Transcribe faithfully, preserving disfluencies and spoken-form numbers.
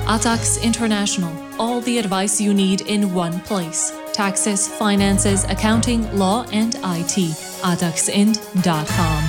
Atax International. All the advice you need in one place. Taxes, finances, accounting, law, and I T. atax int dot com.